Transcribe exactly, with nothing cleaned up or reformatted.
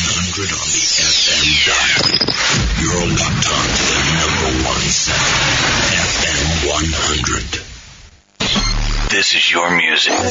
hundred on the F M dial. You're locked on to the number one sound, F M one hundred. This is your music.